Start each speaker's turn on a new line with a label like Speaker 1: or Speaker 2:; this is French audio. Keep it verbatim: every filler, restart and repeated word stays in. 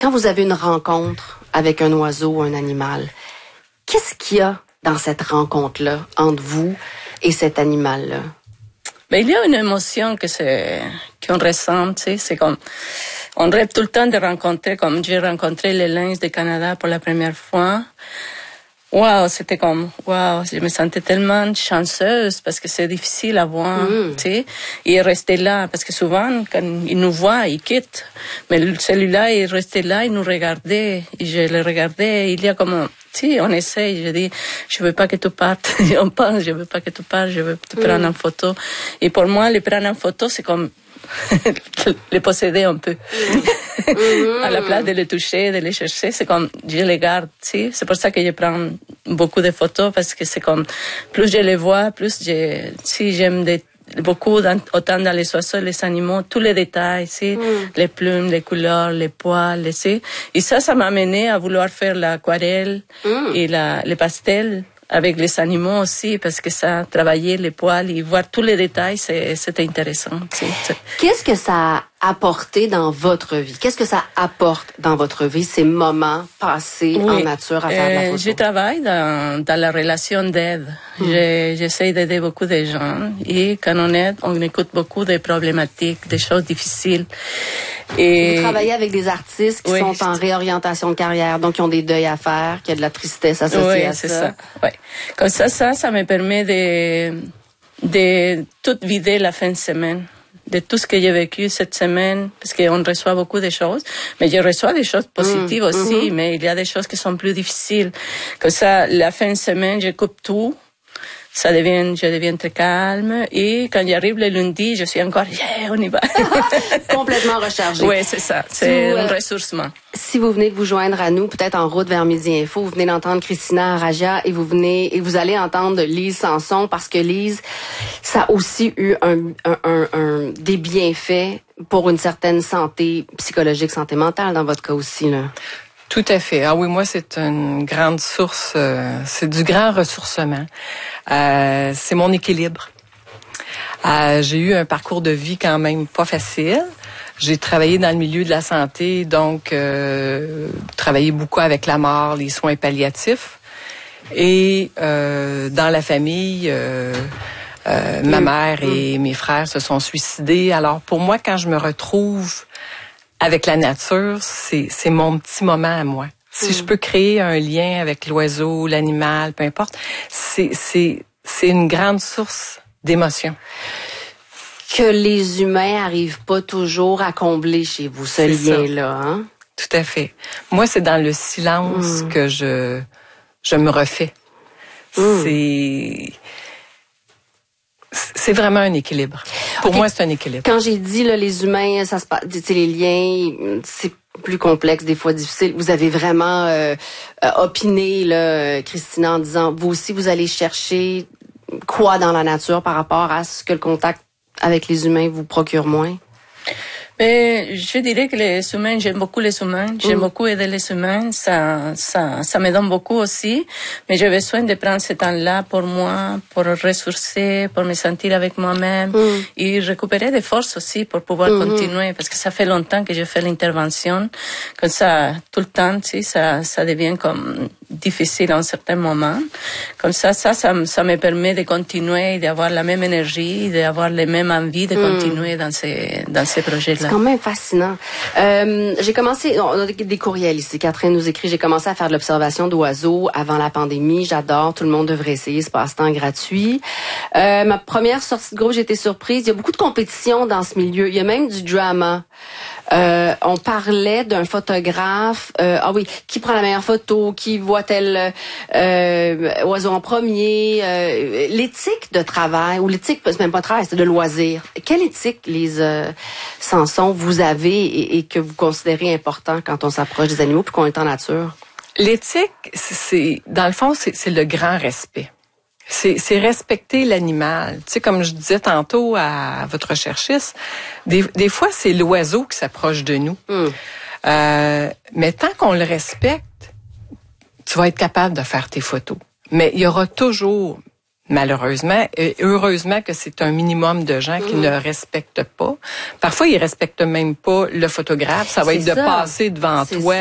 Speaker 1: Quand vous avez une rencontre avec un oiseau ou un animal, qu'est-ce qu'il y a dans cette rencontre-là entre vous et cet animal-là?
Speaker 2: Ben, il y a une émotion que c'est, qu'on ressent, tu sais, c'est comme, on rêve tout le temps de rencontrer, comme j'ai rencontré les lynx du Canada pour la première fois. Wow, c'était comme, wow, je me sentais tellement chanceuse parce que c'est difficile à voir, mm. tu sais. Il restait là parce que souvent, quand il nous voit, il quitte. Mais celui-là, il restait là, il nous regardait. Et je le regardais. Il y a comme, tu sais, on essaye. Je dis, je veux pas que tu partes. On pense, je veux pas que tu partes. Je veux te prendre mm. en photo. Et pour moi, le prendre en photo, c'est comme les posséder un peu. Mm-hmm. À la place de les toucher, de les chercher, c'est comme, je les garde, tu sais. C'est pour ça que je prends beaucoup de photos, parce que c'est comme, plus je les vois, plus je, si j'aime des, beaucoup, dans, autant dans les oiseaux, les animaux, tous les détails, tu sais, mm. les plumes, les couleurs, les poils, tu sais. Et ça, ça m'a amené à vouloir faire l'aquarelle mm. et la, les pastels avec les animaux aussi, parce que ça, travailler les poils et voir tous les détails, c'est, c'était intéressant. C'est, c'est...
Speaker 1: Qu'est-ce que ça a apporté dans votre vie? Qu'est-ce que ça apporte dans votre vie, ces moments passés oui. en nature à faire de la photo?
Speaker 2: Euh, je travaille dans, dans la relation d'aide. Mmh. Je, j'essaie d'aider beaucoup de gens. Et quand on aide, on écoute beaucoup de problématiques, des choses difficiles. Et
Speaker 1: vous travaillez avec des artistes qui oui, sont en réorientation de carrière, donc qui ont des deuils à faire, qui a de la tristesse associée
Speaker 2: oui,
Speaker 1: à
Speaker 2: c'est
Speaker 1: ça.
Speaker 2: ça. Oui. Comme ça, ça, ça me permet de, de tout vider la fin de semaine, de tout ce que j'ai vécu cette semaine, parce qu'on reçoit beaucoup de choses, mais je reçois des choses positives mmh, aussi, mmh. mais il y a des choses qui sont plus difficiles. Comme ça, la fin de semaine, je coupe tout. Ça devient, je deviens très calme. Et quand j'arrive le lundi, je suis encore, yeah, on y va.
Speaker 1: Complètement rechargée.
Speaker 2: Oui, c'est ça. C'est si vous, un euh, ressourcement.
Speaker 1: Si vous venez de vous joindre à nous, peut-être en route vers Midi Info, vous venez d'entendre Christina Aragia et vous venez, et vous allez entendre Lise Sanson, parce que Lise, ça a aussi eu un, un, un, un, des bienfaits pour une certaine santé psychologique, santé mentale dans votre cas aussi, là.
Speaker 3: Tout à fait. Ah oui, moi, c'est une grande source, euh, c'est du grand ressourcement. Euh, c'est mon équilibre. Euh, j'ai eu un parcours de vie quand même pas facile. J'ai travaillé dans le milieu de la santé, donc euh, travaillé beaucoup avec la mort, les soins palliatifs. Et euh, dans la famille, euh, euh, ma mère et mes frères se sont suicidés. Alors pour moi, quand je me retrouve avec la nature, c'est, c'est mon petit moment à moi. Si mm. je peux créer un lien avec l'oiseau, l'animal, peu importe, c'est, c'est, c'est une grande source d'émotion.
Speaker 1: Que les humains arrivent pas toujours à combler chez vous, ce c'est lien-là, hein?
Speaker 3: Tout à fait. Moi, c'est dans le silence mm. que je, je me refais. Mm. C'est... C'est vraiment un équilibre. Pour okay. moi, c'est un équilibre.
Speaker 1: Quand j'ai dit là, les humains, ça se passe, les liens, c'est plus complexe, des fois difficile. Vous avez vraiment euh, opiné, là, Christina, en disant, vous aussi, vous allez chercher quoi dans la nature par rapport à ce que le contact avec les humains vous procure moins?
Speaker 2: Mais je dirais que les humains, j'aime beaucoup les humains, j'aime mmh. beaucoup aider les humains, ça, ça, ça me donne beaucoup aussi, mais j'ai besoin de prendre ce temps-là pour moi, pour ressourcer, pour me sentir avec moi-même mmh. et récupérer des forces aussi pour pouvoir mmh. continuer, parce que ça fait longtemps que je fais l'intervention, comme ça, tout le temps, tu sais, ça, ça devient comme difficile à un certain moment. Comme ça, ça, ça, ça me permet de continuer, d'avoir la même énergie, d'avoir les mêmes envies de continuer mmh. dans ces, dans ces projets-là.
Speaker 1: C'est quand même fascinant. Euh, j'ai commencé, on a des courriels ici. Catherine nous écrit, j'ai commencé à faire de l'observation d'oiseaux avant la pandémie. J'adore. Tout le monde devrait essayer ce passe-temps gratuit. Euh, ma première sortie de groupe, j'ai été surprise. Il y a beaucoup de compétition dans ce milieu. Il y a même du drama. Euh, on parlait d'un photographe, euh, ah oui, qui prend la meilleure photo, qui voit tel euh, oiseau en premier, euh, l'éthique de travail, ou l'éthique, c'est même pas de travail, c'est de loisir. Quelle éthique, les euh, Sanson, vous avez et, et que vous considérez important quand on s'approche des animaux puis qu'on est en nature?
Speaker 3: L'éthique, c'est dans le fond, c'est, c'est le grand respect. C'est, c'est respecter l'animal. Tu sais, comme je disais tantôt à votre recherchiste, des, des fois, c'est l'oiseau qui s'approche de nous. Mm. Euh, mais tant qu'on le respecte, tu vas être capable de faire tes photos. Mais il y aura toujours, malheureusement. Et heureusement que c'est un minimum de gens qui mmh. ne respectent pas. Parfois, ils respectent même pas le photographe. Ça va
Speaker 1: c'est
Speaker 3: être de
Speaker 1: ça.
Speaker 3: passer devant
Speaker 1: c'est
Speaker 3: toi